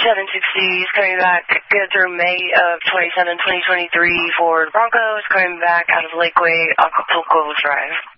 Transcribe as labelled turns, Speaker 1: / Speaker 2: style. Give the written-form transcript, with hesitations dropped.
Speaker 1: 760 is coming back good through May of 2023 for Broncos, coming back out of Lakeway, Acapulco Drive.